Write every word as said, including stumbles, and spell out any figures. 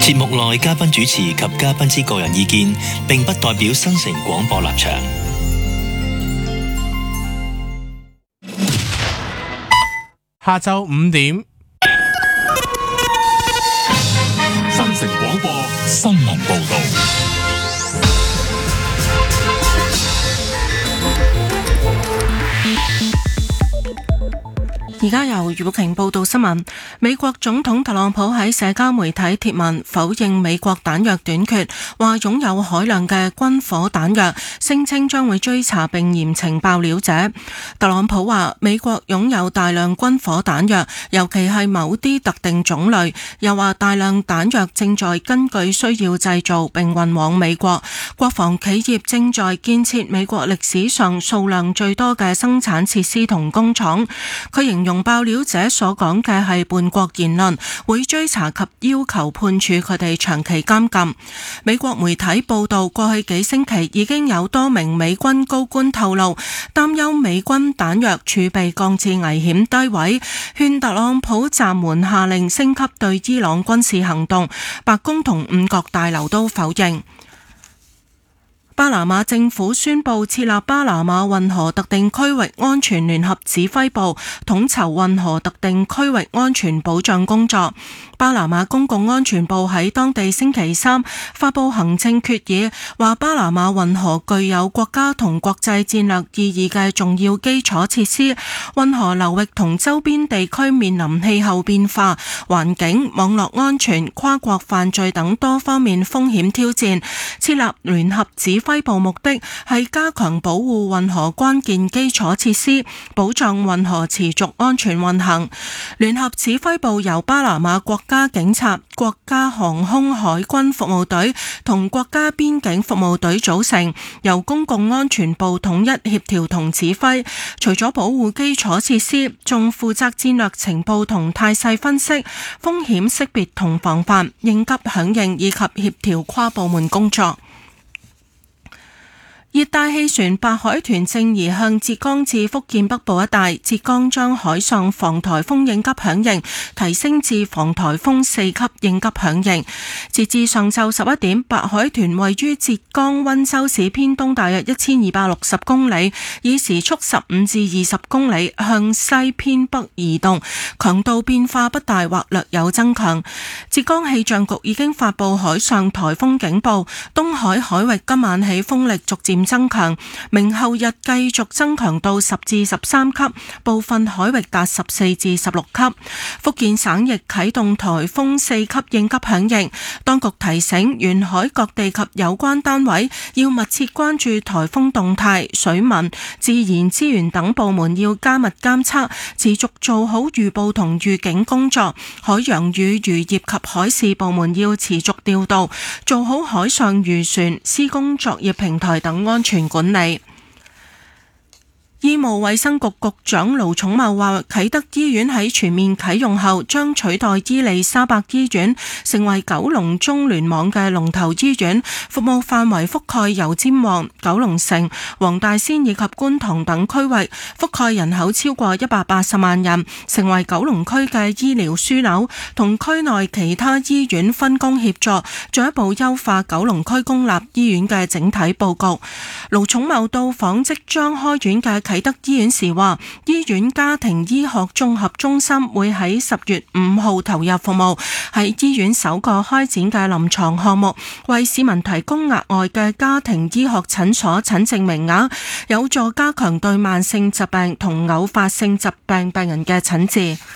節目內嘉賓主持及嘉賓之個人意見，並不代表新城廣播立場。 下晝五點， 新城廣播新聞報道。 而家由余寶瓊報道新聞。美國總統特朗普喺社交媒體貼文否認美國彈藥短缺，話擁有海量嘅軍火彈藥，聲稱將會追查並嚴懲爆料者。特朗普話美國擁有大量軍火彈藥，尤其係某啲特定種類，又話大量彈藥正在根據需要製造並運往美國，國防企業正在建設美國歷史上數量最多嘅生產設施同工廠。佢形容爆料者所講嘅係叛國言論，會追查及要求判處佢哋長期監禁。美國媒體報道，過去幾星期已經有多名美軍高官透露，擔憂美軍彈藥儲備降至危險低位，勸特朗普暫緩下令升級對伊朗軍事行動。白宮同五角大樓都否認。巴拿馬政府宣布設立巴拿馬運河特定區域安全聯合指揮部，統籌運河特定區域安全保障工作。巴拿馬公共安全部喺當地星期三發布行政決議，話巴拿馬運河具有國家同國際戰略意義嘅重要基礎設施，運河流域同周邊地區面臨氣候變化、環境、網絡安全、跨國犯罪等多方面風險挑戰。設立聯合指揮部目的係加強保護運河關鍵基礎設施，保障運河持續安全運行。聯合指揮部由巴拿馬國家警察、國家航空海軍服務隊同國家邊境服務隊組成，由公共安全部統一協調同指揮。除咗保護基礎設施，仲負責戰略情報同態勢分析、風險識別同防範、應急響應以及協調跨部門工作。熱帶氣旋白海豚正移向浙江至福建北部一帶，浙江將海上防颱風應急響應提升至防颱風四級應急響應。截至上晝十一點，白海豚位於浙江溫州市偏東大約一千二百六十公里，以時速十五至二十公里向西偏北移動，強度變化不大或略有增強。浙江氣象局已經發布海上颱風警報，東海海域今晚起風力逐漸增強，明後日繼續增強到十至十三級，部分海域達十四至十六級。福建省亦啟動颱風四級應急響應，當局提醒沿海各地及有關單位要密切關注颱風動態，水文、自然資源等部門要加密監測，持續做好預報同預警工作。海洋與漁業及海事部門要持續調度，做好海上漁船、施工作業平台等安全管理。醫務衛生局局長盧寵茂話，啟德醫院喺全面啟用後，將取代伊利沙伯醫院，成為九龍中聯網嘅龍頭醫院，服務範圍覆蓋油尖旺、九龍城、黃大仙以及觀塘等區域，覆蓋人口超過一百八十萬人，成為九龍區嘅醫療樞紐，同區內其他醫院分工協作，進一步優化九龍區公立醫院嘅整體佈局。盧寵茂到訪即將開院嘅啟德醫院時話，醫院家庭醫學綜合中心會喺十月五號投入服務，喺醫院首個開展嘅臨床項目，為市民提供額外嘅家庭醫學診所診症名額，有助加強對慢性疾病同偶發性疾病病人嘅診治。